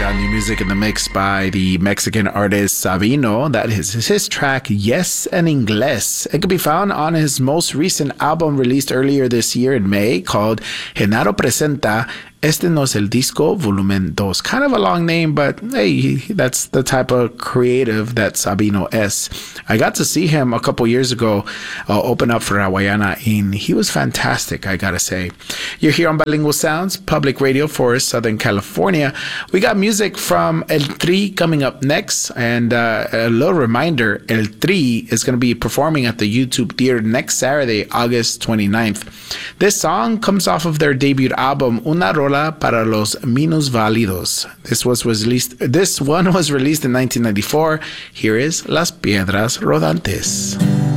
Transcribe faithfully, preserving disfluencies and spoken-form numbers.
got new music in the mix by the Mexican artist Sabino. That is his track, Yes en Inglés. It can be found on his most recent album released earlier this year in May called Genaro Presenta Este No Es El Disco Volumen dos. Kind of a long name, but hey, that's the type of creative that Sabino is. I got to see him a couple years ago uh, open up for Hawaiiana, and he was fantastic, I gotta say. You're here on Bilingual Sounds, public radio for Southern California. We got music from El Tri coming up next, and uh, a little reminder, El Tri is going to be performing at the YouTube Theater next Saturday, August twenty-ninth. This song comes off of their debut album, Una Rola para los Minusválidos. This was released. This one was released in nineteen ninety-four. Here is Las Piedras Rodantes.